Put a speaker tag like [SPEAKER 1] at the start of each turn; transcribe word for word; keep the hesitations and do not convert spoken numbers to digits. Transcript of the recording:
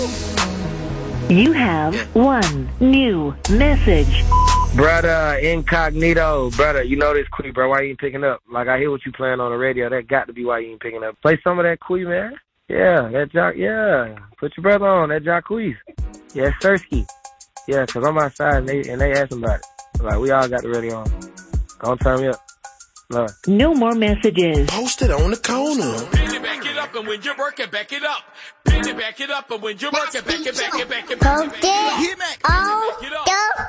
[SPEAKER 1] You have one new message.
[SPEAKER 2] Brother, incognito. Brother, you know this Quee, bro. Why you ain't picking up? Like, I hear what you playing on the radio. That got to be why you ain't picking up. Play some of that Quee, man. Yeah, that Jock, yeah. Put your brother on, that Jock Quee. Yeah, Sersky. Yeah, because I'm outside and they, and they asking about it. Like, we all got the radio on. Don't turn me up. No.
[SPEAKER 1] No more messages.
[SPEAKER 3] Post it on the corner.
[SPEAKER 4] Back it up and when you're working, back it up. Back it up and when you're working, back it, back it, back it, back it.
[SPEAKER 5] Post it on the